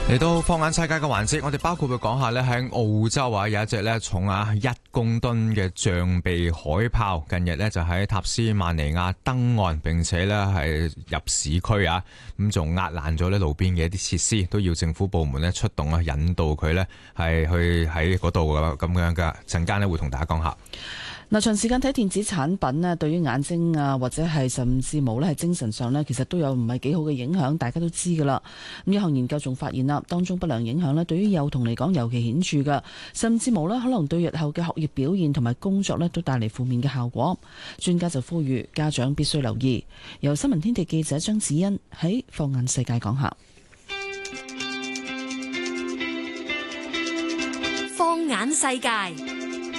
嚟到放眼世界嘅環節，我哋包括會講下咧喺澳洲啊有一隻咧重1公噸嘅象鼻海豹，近日咧就喺塔斯曼尼亞登岸，並且咧係入市區啊，咁仲壓爛咗咧路邊嘅一啲設施，都要政府部門咧出動啊，引導佢咧係去喺嗰度咁樣噶。陣間咧會同大家講下。 嗱，長時間睇電子產品咧，對於眼睛啊，或者係甚至冇咧係精神上咧，其實都有唔係幾好嘅影響，大家都知噶啦。咁一項研究仲發現啦，當中不良影響咧，對於幼童嚟講尤其顯著噶，甚至冇咧可能對日後嘅學業表現同埋工作咧都帶嚟負面嘅效果。專家就呼籲家長必須留意。由新聞天地記者張子欣喺放眼世界講下。 放眼世界。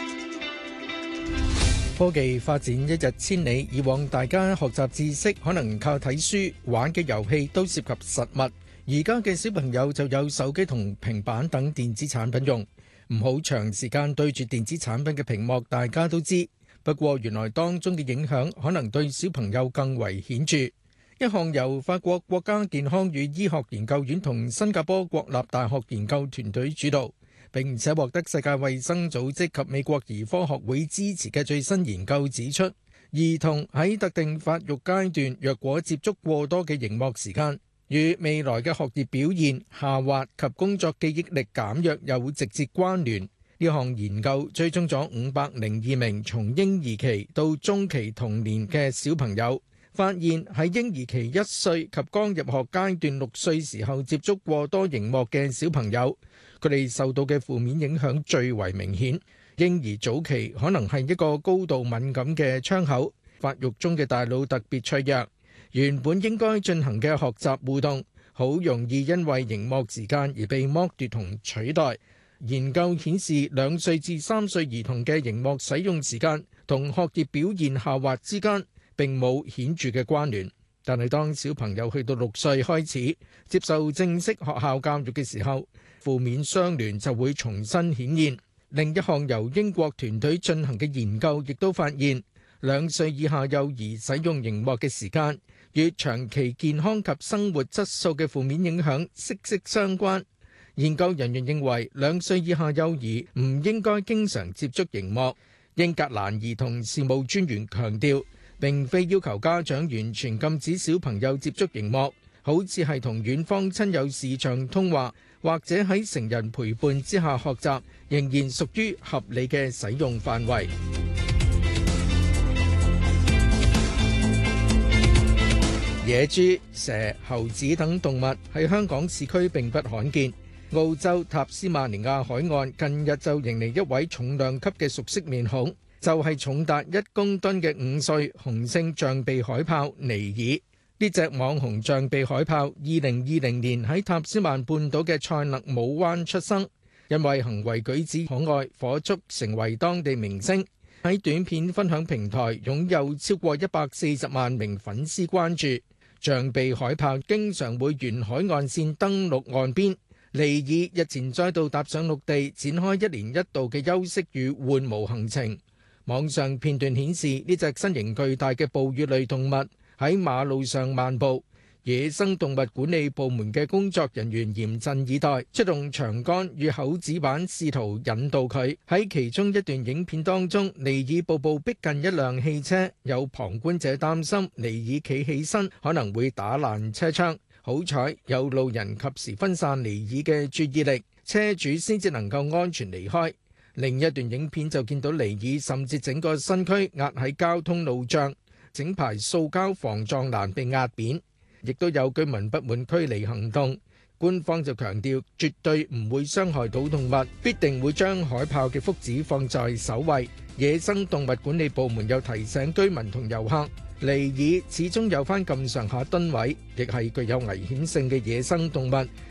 科技發展一日千里，以往大家學習知識可能靠睇書、玩嘅遊戲都涉及實物，而家嘅小朋友就有手機同平板等電子產品用，唔好長時間對住電子產品嘅屏幕，大家都知。不過原來當中嘅影響可能對小朋友更為顯著。一項由法國國家健康與醫學研究院同新加坡國立大學研究團隊主導，並且獲得世界衛生組織及美國兒科學會支持嘅最新研究指出，兒童喺特定發育階段若果接觸過多嘅熒幕時間，與未來嘅學業表現下滑及工作記憶力減弱有直接關聯。呢項研究追蹤咗502名從嬰兒期到中期童年嘅小朋友，發現喺嬰兒期1歲及剛入學階段6歲時候接觸過多熒幕嘅小朋友，佢哋受到嘅負面影響最為明顯。嬰兒早期可能係一個高度敏感嘅窗口，發育中嘅大腦特別脆弱，原本應該進行嘅學習互動，好容易因為熒幕時間而被剝奪同取代。研究顯示，2歲至3歲兒童嘅熒幕使用時間同學業表現下滑之間並冇顯著嘅關聯。但係當小朋友去到6歲開始接受正式學校教育嘅時候，負面相聯就會重新顯現。另一項由英國團隊進行嘅研究亦都發現，2歲以下幼兒使用熒幕嘅時間與長期健康及生活質素嘅負面影響息息相關。研究人員認為，2歲以下幼兒唔應該經常接觸熒幕。英格蘭兒童事務專員強調，並非要求家長完全禁止小朋友接觸熒幕，好似係同遠方親友視像通話，或者喺成人陪伴之下學習，仍然屬於合理嘅使用範圍。野豬、蛇、猴子等動物喺香港市區並不罕見。澳洲塔斯曼尼亞海岸近日就迎嚟一位重量級嘅熟悉面孔，就係重達1公噸嘅5歲雄性象鼻海豹尼爾。呢隻網紅象鼻海豹2020年喺塔斯曼半島嘅塞勒姆灣出生，因為行為舉止可愛火速成為當地明星，喺短片分享平台擁有超過140萬名粉絲關注。象鼻海豹經常會沿海岸線登陸岸邊。尼爾日前再度踏上陸地，展開1年1度嘅休息與換毛行程。網上片段顯示，呢隻身形巨大嘅哺乳類動物喺馬路上漫步，野生動物管理部門嘅工作人員嚴陣以待，出動長桿與口指板試圖引導佢。喺其中一段影片當中，尼爾步步逼近一輛汽車，有旁觀者擔心尼爾企起身可能會打爛車窗。好彩有路人及時分散尼爾嘅注意力，車主先至能夠安全離開。另一段影片就見到尼爾甚至整個身軀壓喺交通路障，整排塑膠防撞欄被壓扁，亦都有居民不滿驅離行動。官方就強調絕對唔會傷害到動物，必定會將海豹嘅福祉放在首位。野生動物管理部門又提醒居民同遊客，尼爾始終有返咁上下噸位，亦係具有危險性嘅野生動物，